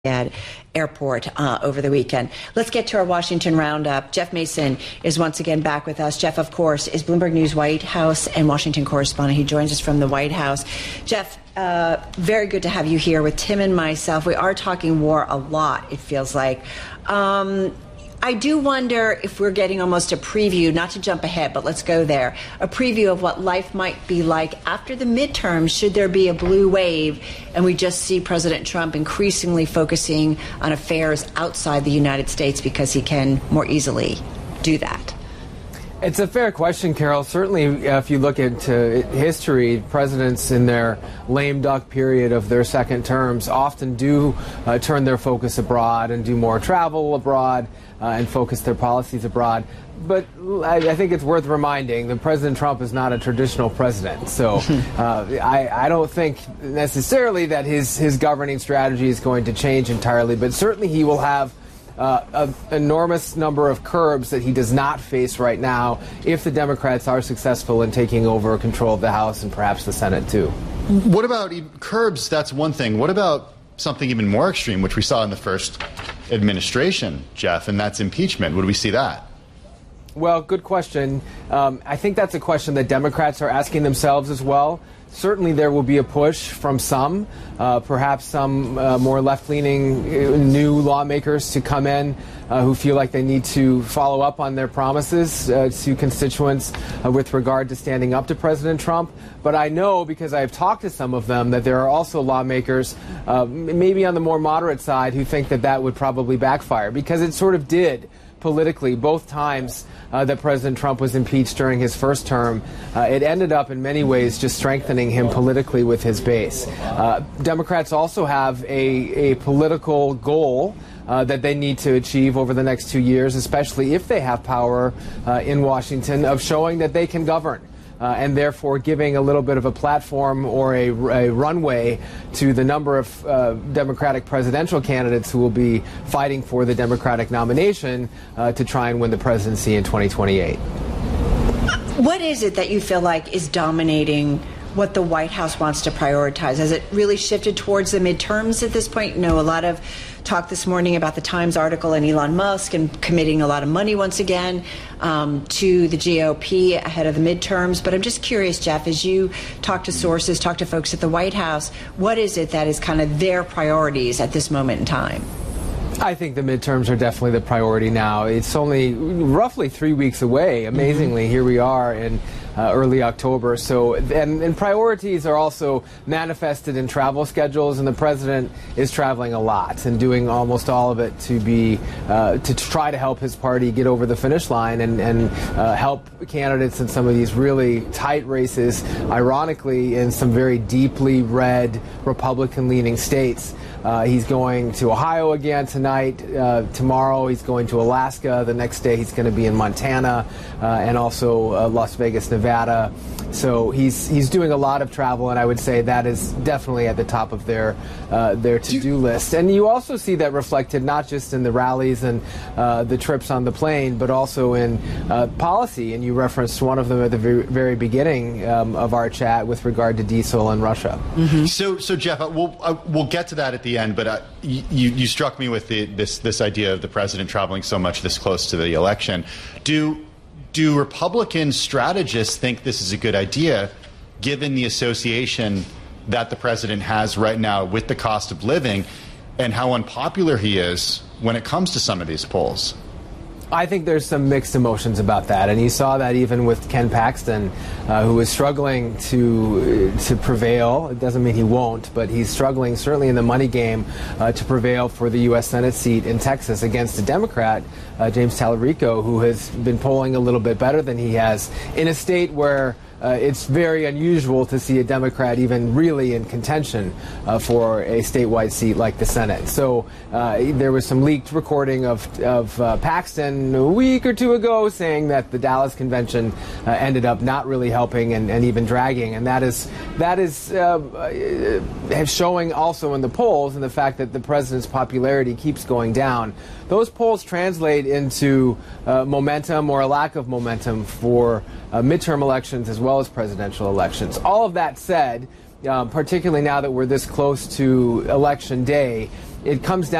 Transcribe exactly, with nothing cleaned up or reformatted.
at airport uh, over the weekend. Let's get to our Washington roundup. Jeff Mason is once again back with us. Jeff, of course, is Bloomberg News White House and Washington correspondent. He joins us from the White House. Jeff, uh, very good to have you here with Tim and myself. We are talking war a lot, it feels like. Um, I do wonder if we're getting almost a preview, not to jump ahead, but let's go there, a preview of what life might be like after the midterms, should there be a blue wave, and we just see President Trump increasingly focusing on affairs outside the United States because he can more easily do that. It's a fair question, Carol. Certainly, uh, if you look into history, presidents in their lame duck period of their second terms often do uh, turn their focus abroad and do more travel abroad uh, and focus their policies abroad. But I, I think it's worth reminding that President Trump is not a traditional president. So uh, I, I don't think necessarily that his, his governing strategy is going to change entirely, but certainly he will have Uh, an enormous number of curbs that he does not face right now if the Democrats are successful in taking over control of the House and perhaps the Senate, too. What about curbs? That's one thing. What about something even more extreme, which we saw in the first administration, Jeff, and that's impeachment? Would we see that? Well, good question. Um, I think that's a question that Democrats are asking themselves as well. Certainly there will be a push from some, uh, perhaps some uh, more left-leaning uh, new lawmakers to come in uh, who feel like they need to follow up on their promises uh, to constituents uh, with regard to standing up to President Trump. But I know, because I've talked to some of them, that there are also lawmakers, uh, maybe on the more moderate side, who think that that would probably backfire, because it sort of did politically both times uh, that President Trump was impeached during his first term. Uh, it ended up in many ways just strengthening him politically with his base. Uh, Democrats also have a, a political goal uh, that they need to achieve over the next two years, especially if they have power uh, in Washington, of showing that they can govern. Uh, and therefore giving a little bit of a platform or a, a runway to the number of uh, Democratic presidential candidates who will be fighting for the Democratic nomination uh, to try and win the presidency in twenty twenty-eight. What is it that you feel like is dominating what the White House wants to prioritize? Has it really shifted towards the midterms at this point? You know, a lot of talk this morning about the Times article and Elon Musk and committing a lot of money once again um, to the G O P ahead of the midterms. But I'm just curious, Jeff, as you talk to sources, talk to folks at the White House, what is it that is kind of their priorities at this moment in time? I think the midterms are definitely the priority now. It's only roughly three weeks away. Amazingly, mm-hmm. Here we are in uh, early October. So, and, and priorities are also manifested in travel schedules, and the president is traveling a lot and doing almost all of it to be uh, to try to help his party get over the finish line and, and uh, help candidates in some of these really tight races, ironically, in some very deeply red Republican-leaning states. Uh, he's going to Ohio again tonight. Uh, tomorrow he's going to Alaska. The next day he's going to be in Montana uh, and also uh, Las Vegas, Nevada. So he's he's doing a lot of travel, and I would say that is definitely at the top of their uh, their to-do list. And you also see that reflected not just in the rallies and uh, the trips on the plane, but also in uh, policy. And you referenced one of them at the very, very beginning um, of our chat with regard to diesel and Russia. Mm-hmm. So, so Jeff, uh, we'll uh, we'll get to that at the end. But uh, you you struck me with the, this this idea of the president traveling so much this close to the election. Do Do Republican strategists think this is a good idea, given the association that the president has right now with the cost of living and how unpopular he is when it comes to some of these polls? I think there's some mixed emotions about that, and you saw that even with Ken Paxton, uh, who is struggling to to prevail. It doesn't mean he won't, but he's struggling certainly in the money game uh, to prevail for the U S Senate seat in Texas against a Democrat, uh, James Talarico, who has been polling a little bit better than he has in a state where Uh, it's very unusual to see a Democrat even really in contention uh, for a statewide seat like the Senate. So uh, there was some leaked recording of, of uh, Paxton a week or two ago saying that the Dallas convention uh, ended up not really helping and, and even dragging. And that is that is uh, uh, showing also in the polls, and the fact that the president's popularity keeps going down. Those polls translate into uh, momentum or a lack of momentum for uh, midterm elections as well as presidential elections. All of that said, um, particularly now that we're this close to Election Day, it comes down